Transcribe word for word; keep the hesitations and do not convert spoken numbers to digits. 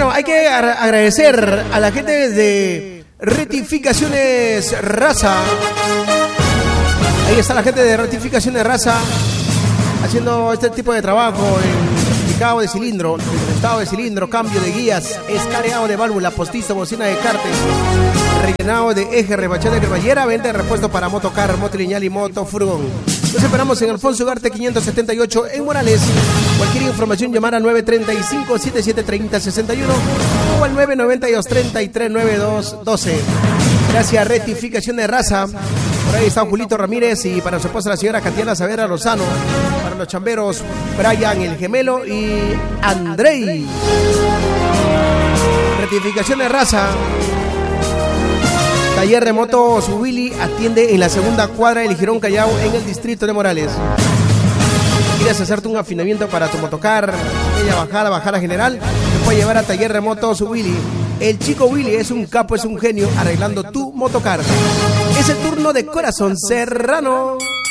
Bueno, hay que agradecer a la gente de Rectificaciones Raza. Ahí está la gente de Rectificaciones Raza haciendo este tipo de trabajo en picado de cilindro, estado de cilindro, cambio de guías, escaneado de válvula, postizo, bocina de cárter, rellenado de eje, rebachado de cremallera, venta de repuesto para motocar, motolineal y moto furgón. Nos esperamos en Alfonso Ugarte quinientos setenta y ocho en Morales. Cualquier información llamar al nueve tres cinco, siete siete tres cero, seis uno o al nueve nueve dos, tres tres, nueve dos uno dos. Gracias, Rectificación de Raza. Por ahí está Julito Ramírez y para su esposa la señora Catiana Savera Lozano. Para los chamberos, Brian el Gemelo y Andrei. Rectificación de Raza. Taller de motos Willy atiende en la segunda cuadra del Girón Callao en el distrito de Morales. ¿Quieres hacerte un afinamiento para tu motocar? Media bajada, bajada general. Te puede llevar a Taller de motos Willy. El chico Willy es un capo, es un genio arreglando tu motocar. Es el turno de Corazón Serrano.